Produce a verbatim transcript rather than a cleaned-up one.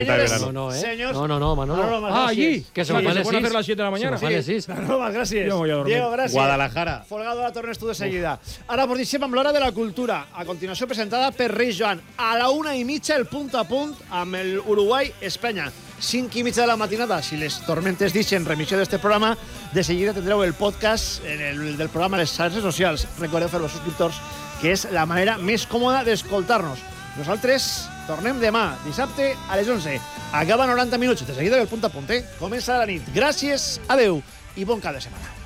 Señores, No, no, ¿eh? señores. No, no, no, Manolo. Manolo, más Ah, gracias. allí. Que se O sea, me van se a puede seis. hacer a las siete de la mañana. Se me van a seis. Manolo, más gracias. Yo voy a dormir. Diego, gracias. Guadalajara. Folgado a la tornes tu de seguida. Ara participem amb l'Hora de la Cultura. A continuació presentada per Reis Joan. A la una i mitja el punt a punt amb el Uruguai-Espanya. Cinc i mitja de la matinada. Si les tormentes deixen remissió d'este programa, de seguida tindreu el podcast en el, del programa a les xarxes socials. Recordeu fer-vos subscriptors, que és la manera més còmoda d'escoltar-nos. Nosaltres tornem demà, dissabte, a les onze. Acaba noranta minuts. De seguida el punt a punt, eh? Comença la nit. Gràcies, adeu i bon cap de setmana.